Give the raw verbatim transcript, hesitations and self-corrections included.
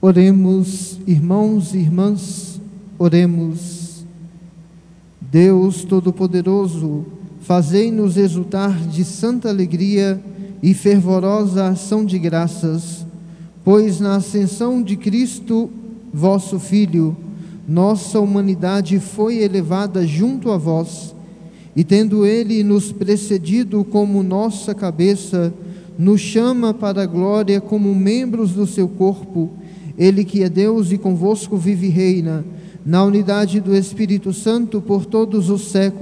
Oremos, irmãos e irmãs, oremos. Deus Todo-Poderoso, fazei-nos exultar de santa alegria e fervorosa ação de graças, pois na ascensão de Cristo, vosso Filho, nossa humanidade foi elevada junto a vós, e tendo Ele nos precedido como nossa cabeça, nos chama para a glória como membros do seu corpo. Ele que é Deus e convosco vive e reina, na unidade do Espírito Santo por todos os séculos.